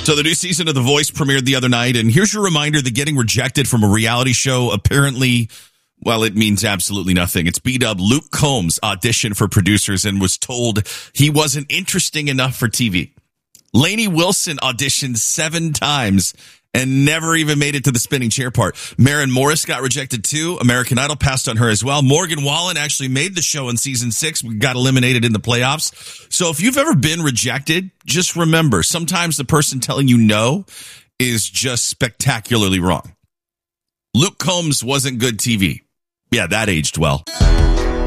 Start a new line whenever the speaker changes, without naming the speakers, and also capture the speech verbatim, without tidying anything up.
So the new season of The Voice premiered the other night, and here's your reminder that getting rejected from a reality show apparently, well, it means absolutely nothing. It's B-Dub Luke Combs auditioned for producers and was told he wasn't interesting enough for T V. Lainey Wilson auditioned seven times and never even made it to the spinning chair part. Maren Morris got rejected too. American Idol passed on her as well. Morgan Wallen actually made the show in season six, got eliminated in the playoffs. So if you've ever been rejected, just remember, sometimes the person telling you no is just spectacularly wrong. Luke Combs wasn't good T V. Yeah, that aged well.